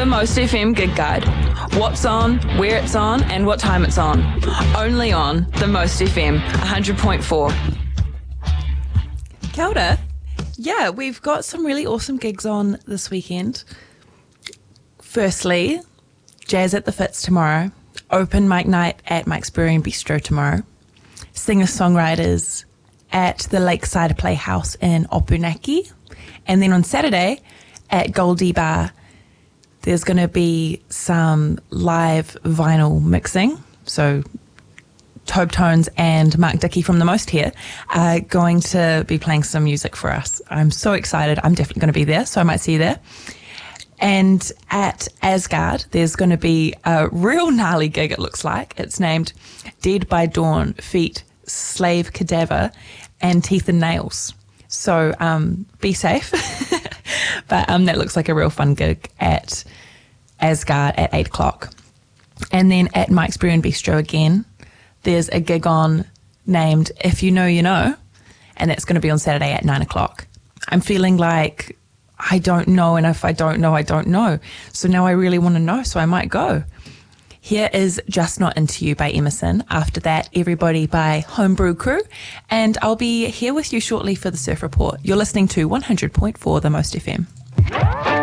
The Most FM Gig Guide. What's on, where it's on, and what time it's on. Only on The Most FM 100.4. Kia ora. Yeah, we've got some really awesome gigs on this weekend. Firstly, Jazz at the Fitz tomorrow. Open mic night at Mike's Brewery and Bistro tomorrow. Singer-songwriters at the Lakeside Playhouse in Opunaki. And then on Saturday at Goldie Bar, there's going to be some live vinyl mixing. So Tobe Tones and Mark Dickey from The Most here are going to be playing some music for us. I'm so excited. I'm definitely going to be there, so I might see you there. And at Asgard, there's going to be a real gnarly gig, it looks like. It's named Dead by Dawn, Feet, Slave Cadaver, and Teeth and Nails. So be safe. But that looks like a real fun gig at Asgard at 8 o'clock. And then at Mike's Brew and Bistro again, there's a gig on named If You Know, You Know, and that's going to be on Saturday at 9 o'clock. I'm feeling like I don't know, and if I don't know, I don't know. So now I really want to know, so I might go. Here is Just Not Into You by Emerson. After that, Everybody by Homebrew Crew. And I'll be here with you shortly for the Surf Report. You're listening to 100.4 The Most FM.